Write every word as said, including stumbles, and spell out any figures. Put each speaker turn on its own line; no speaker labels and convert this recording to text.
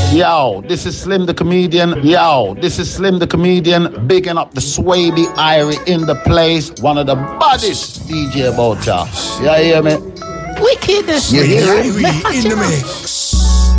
Yo, this is Slim the Comedian. Yo, this is Slim the Comedian. Bigging up the Swaby Irie in the place. One of the baddest D J about ya. You hear me? Wicked. You hear me?
In the mix.